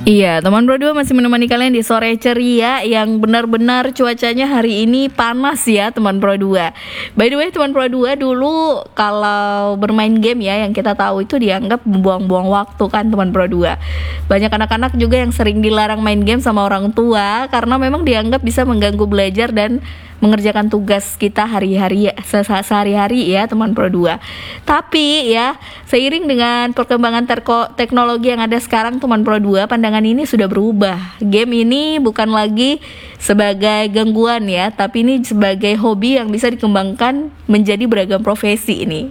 Iya, teman Pro 2 masih menemani kalian di sore ceria yang benar-benar cuacanya hari ini panas ya teman Pro 2. By the way, teman Pro 2 dulu kalau bermain game ya yang kita tahu itu dianggap membuang-buang waktu kan teman Pro 2. Banyak anak-anak juga yang sering dilarang main game sama orang tua karena memang dianggap bisa mengganggu belajar dan mengerjakan tugas kita sehari-hari ya teman Pro 2. Tapi ya, seiring dengan perkembangan teknologi yang ada sekarang teman Pro 2, pandangan ini sudah berubah. Game ini bukan lagi sebagai gangguan ya, tapi ini sebagai hobi yang bisa dikembangkan menjadi beragam profesi ini.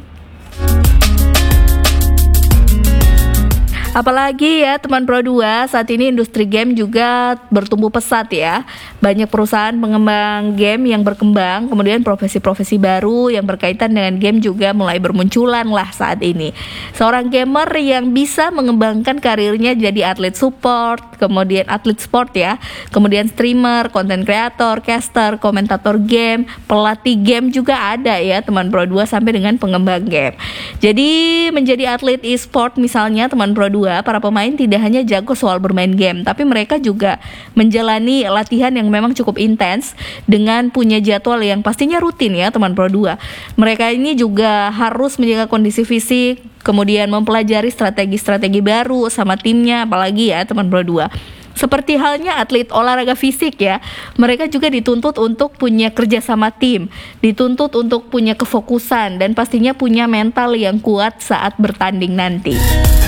Apalagi ya teman Pro 2, saat ini industri game juga bertumbuh pesat ya. Banyak perusahaan pengembang game yang berkembang, kemudian profesi-profesi baru yang berkaitan dengan game juga mulai bermunculan lah saat ini. Seorang gamer yang bisa mengembangkan karirnya jadi atlet support, kemudian atlet sport ya, kemudian streamer, content creator, caster, komentator game, pelatih game juga ada ya teman Pro 2 sampai dengan pengembang game. Jadi menjadi atlet e-sport misalnya teman Pro 2, para pemain tidak hanya jago soal bermain game, tapi mereka juga menjalani latihan yang memang cukup intens dengan punya jadwal yang pastinya rutin ya teman Pro 2. Mereka ini juga harus menjaga kondisi fisik, kemudian mempelajari strategi-strategi baru sama timnya, apalagi ya teman Pro 2. Seperti halnya atlet olahraga fisik ya, mereka juga dituntut untuk punya kerja sama tim, dituntut untuk punya kefokusan dan pastinya punya mental yang kuat saat bertanding nanti.